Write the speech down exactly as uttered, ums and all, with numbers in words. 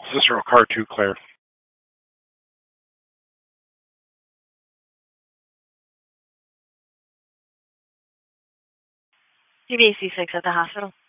Cicero Car two, Claire. T V C six at the hospital.